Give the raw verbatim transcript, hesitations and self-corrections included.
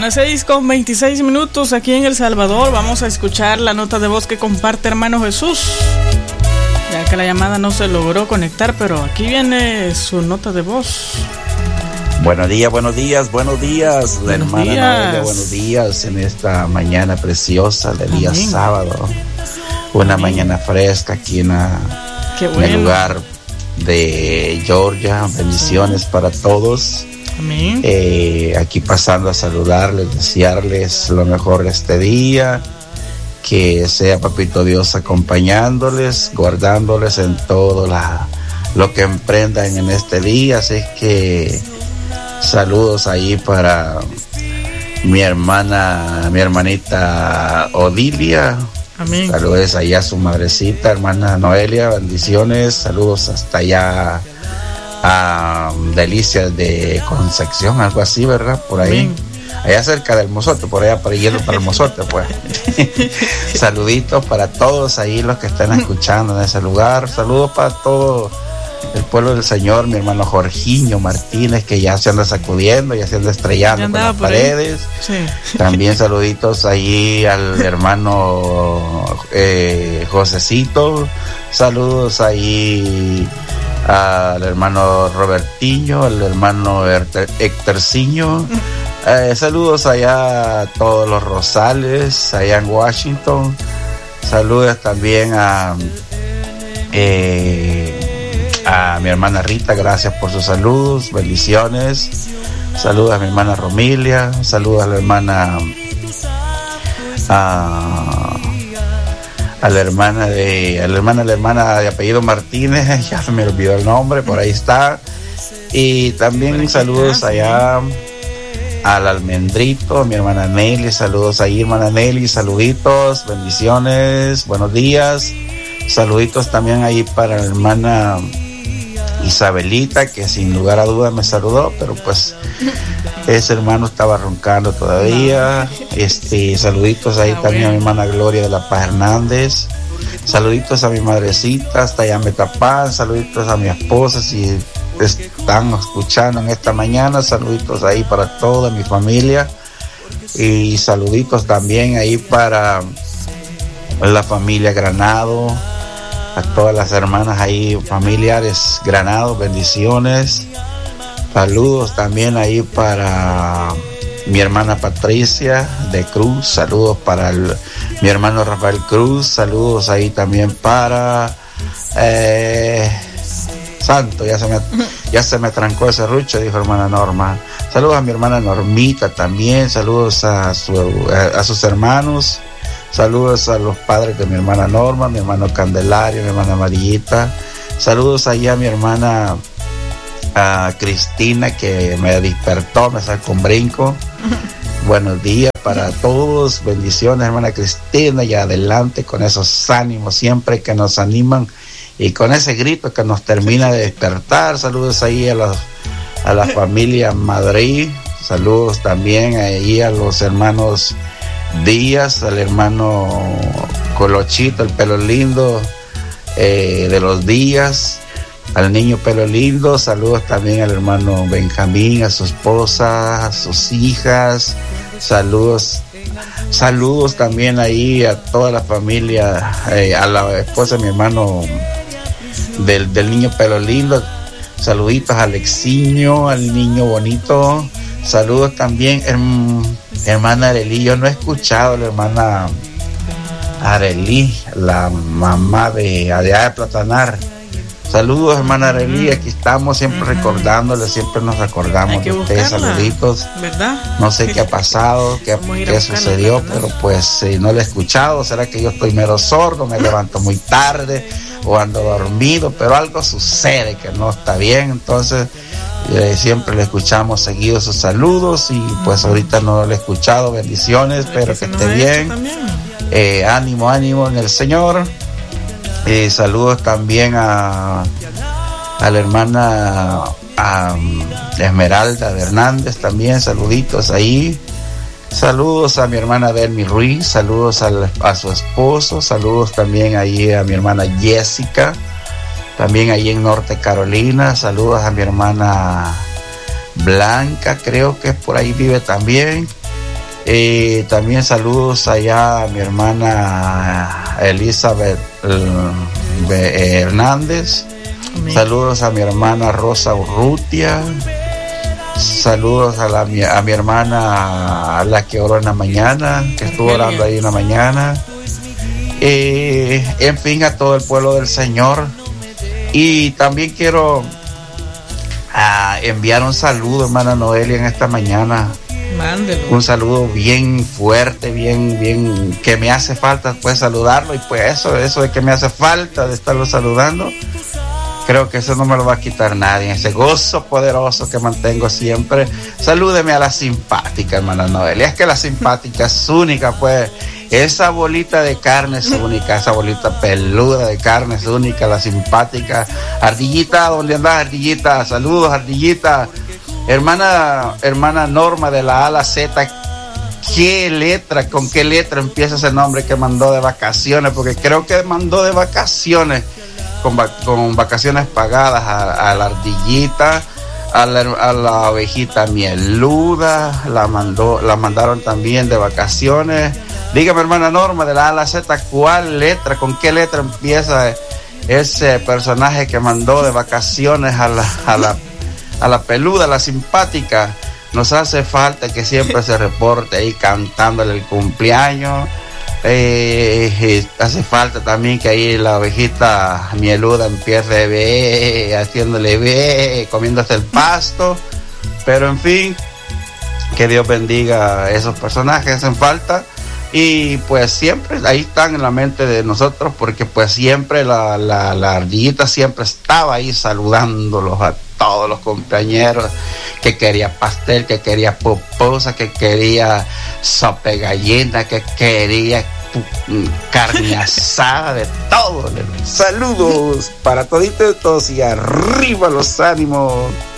las seis con veintiséis minutos aquí en El Salvador. Vamos a escuchar la nota de voz que comparte hermano Jesús, ya que la llamada no se logró conectar, pero aquí viene su nota de voz. Buenos días, buenos días, buenos días, la buenos hermana días. Noelia, buenos días en esta mañana preciosa del día Amén. Sábado. Una Amén. Mañana fresca aquí en, la, Qué bueno. en el lugar de Georgia. Bendiciones Amén. Para todos. Amén. Eh, aquí pasando a saludarles, desearles lo mejor este día, que sea Papito Dios acompañándoles, guardándoles en todo la, lo que emprendan en este día. Así que saludos ahí para mi hermana, mi hermanita Odilia. Amén. Saludos allá a su madrecita, hermana Noelia, bendiciones, saludos hasta allá a Delicias de Concepción, algo así, ¿verdad? Por ahí. Amén. Allá cerca del Mozote, por allá para yendo para el Mozote, pues. Saluditos para todos ahí los que están escuchando en ese lugar. Saludos para todo el pueblo del Señor, mi hermano Jorginho Martínez, que ya se anda sacudiendo, ya se anda estrellando con las paredes. Sí. También saluditos ahí al hermano eh, Josecito. Saludos ahí al hermano Robertinho, al hermano Héctorciño. Eh, saludos allá a todos los Rosales, allá en Washington. Saludos también a, eh, a mi hermana Rita, gracias por sus saludos, bendiciones. Saludos a mi hermana Romilia, saludos a la hermana a, a la hermana de a la hermana la hermana de apellido Martínez, ya se me olvidó el nombre, por ahí está. Y también saludos allá al Almendrito, a mi hermana Nelly, saludos ahí, hermana Nelly, saluditos, bendiciones, buenos días. Saluditos también ahí para la hermana Isabelita, que sin lugar a dudas me saludó, pero pues ese hermano estaba roncando todavía. Este, saluditos ahí también a mi hermana Gloria de la Paz Hernández. Saluditos a mi madrecita, hasta allá en Metapán. Saluditos a mi esposa, si están escuchando en esta mañana. Saluditos ahí para toda mi familia. Y saluditos también ahí para la familia Granado, a todas las hermanas ahí, familiares Granado, bendiciones. Saludos también ahí para mi hermana Patricia de Cruz, saludos para el, mi hermano Rafael Cruz, saludos ahí también para eh, Santo, ya se me ya se me trancó ese rucho, dijo hermana Norma. Saludos a mi hermana Normita también, saludos a, su, a, a sus hermanos. Saludos a los padres de mi hermana Norma, mi hermano Candelario, mi hermana Amarillita. Saludos allá a mi hermana a Cristina, que me despertó, me sacó un brinco. Buenos días para todos, bendiciones hermana Cristina, y adelante con esos ánimos siempre que nos animan y con ese grito que nos termina de despertar. Saludos ahí a, los, a la familia Madrid, saludos también ahí a los hermanos Díaz, al hermano Colochito, el pelo lindo eh, de los Díaz, al niño pelo lindo. Saludos también al hermano Benjamín, a su esposa, a sus hijas. Saludos, saludos también ahí a toda la familia, eh, a la esposa de mi hermano del, del niño pelo lindo. Saluditos a Alexiño, al niño bonito. Saludos también, herm, hermana Arelí. Yo no he escuchado a la hermana Arelí, la mamá de, de, de Platanar. Saludos, hermana Arelí. Aquí estamos siempre uh-huh. recordándole, siempre nos acordamos de ustedes. Saluditos. ¿Verdad? No sé qué ha pasado, qué, qué sucedió, pero pues eh, no lo he escuchado. ¿Será que yo estoy mero sordo? Me levanto muy tarde o ando dormido, pero algo sucede que no está bien. Entonces Eh, siempre le escuchamos seguido sus saludos y pues ahorita no lo he escuchado. Bendiciones, espero que, que esté bien. Eh, ánimo, ánimo en el Señor. Eh, saludos también a, a la hermana a Esmeralda de Hernández también, saluditos ahí. Saludos a mi hermana Delmi Ruiz, saludos a, la, a su esposo, saludos también ahí a mi hermana Jessica. También ahí en Norte Carolina, saludos a mi hermana Blanca, creo que por ahí vive también. Y también saludos allá a mi hermana Elizabeth Hernández. Amén. Saludos a mi hermana Rosa Urrutia. Saludos a, la, a mi hermana, a la que oró en la mañana, que estuvo orando ahí en la mañana. Y, en fin, a todo el pueblo del Señor. Y también quiero uh, enviar un saludo, hermana Noelia, en esta mañana. Mándelo. Un saludo bien fuerte, bien, bien, que me hace falta pues saludarlo. Y pues eso, eso de que me hace falta de estarlo saludando, creo que eso no me lo va a quitar nadie. Ese gozo poderoso que mantengo siempre. Salúdeme a la simpática, hermana Noelia. Es que la simpática es única, pues. Esa bolita de carne es única. Esa bolita peluda de carne es única. La simpática. Ardillita, ¿dónde andas, Ardillita? Saludos, Ardillita. Hermana, hermana Norma de la A a la Z. ¿Qué letra, con qué letra empieza ese nombre que mandó de vacaciones? Porque creo que mandó de vacaciones. Con, con vacaciones pagadas a, a la ardillita, a la, a la ovejita mieluda, la mandó, la mandaron también de vacaciones. Dígame, hermana Norma, de la A a la Z, ¿cuál letra, con qué letra empieza ese personaje que mandó de vacaciones a la, a la, a la peluda, la simpática? Nos hace falta que siempre se reporte ahí cantándole el cumpleaños. Eh, eh, hace falta también que ahí la ovejita mieluda empiece ve, haciéndole ve, comiéndose el pasto. Pero en fin, que Dios bendiga a esos personajes que hacen falta. Y pues siempre ahí están en la mente de nosotros, porque pues siempre la, la, la ardillita siempre estaba ahí saludándolos a todos los compañeros, que quería pastel, que quería pupusa, que quería sopa de gallina, que quería carne asada, de todo. Saludos para toditos y arriba los ánimos.